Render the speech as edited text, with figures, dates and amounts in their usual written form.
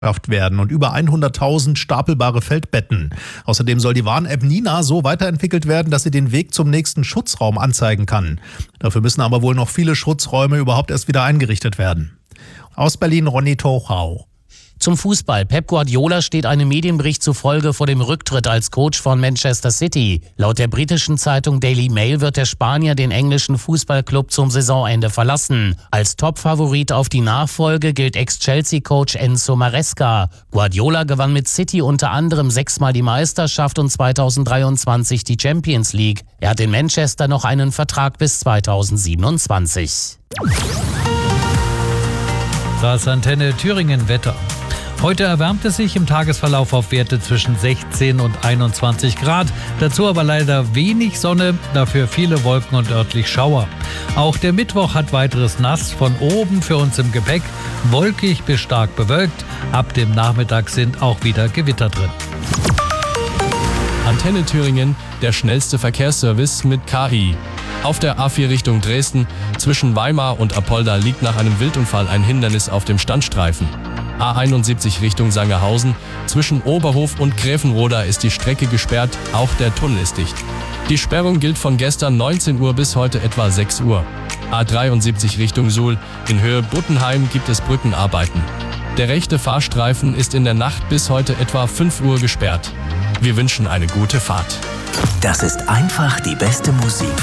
werden und über 100.000 stapelbare Feldbetten. Außerdem soll die Warn-App Nina so weiterentwickelt werden, dass sie den Weg zum nächsten Schutzraum anzeigen kann. Dafür müssen aber wohl noch viele Schutzräume überhaupt erst wieder eingerichtet werden. Aus Berlin Ronny Tochau. Zum Fußball. Pep Guardiola steht einem Medienbericht zufolge vor dem Rücktritt als Coach von Manchester City. Laut der britischen Zeitung Daily Mail wird der Spanier den englischen Fußballclub zum Saisonende verlassen. Als Topfavorit auf die Nachfolge gilt Ex-Chelsea-Coach Enzo Maresca. Guardiola gewann mit City unter anderem 6-mal die Meisterschaft und 2023 die Champions League. Er hat in Manchester noch einen Vertrag bis 2027. Das Antenne Thüringen Wetter. Heute erwärmt es sich im Tagesverlauf auf Werte zwischen 16 und 21 Grad. Dazu aber leider wenig Sonne, dafür viele Wolken und örtlich Schauer. Auch der Mittwoch hat weiteres Nass von oben für uns im Gepäck. Wolkig bis stark bewölkt. Ab dem Nachmittag sind auch wieder Gewitter drin. Antenne Thüringen, der schnellste Verkehrsservice mit KI. Auf der A4 Richtung Dresden zwischen Weimar und Apolda liegt nach einem Wildunfall ein Hindernis auf dem Standstreifen. A71 Richtung Sangerhausen zwischen Oberhof und Gräfenroda ist die Strecke gesperrt, auch der Tunnel ist dicht. Die Sperrung gilt von gestern 19 Uhr bis heute etwa 6 Uhr. A73 Richtung Suhl, in Höhe Buttenheim gibt es Brückenarbeiten. Der rechte Fahrstreifen ist in der Nacht bis heute etwa 5 Uhr gesperrt. Wir wünschen eine gute Fahrt. Das ist einfach die beste Musik.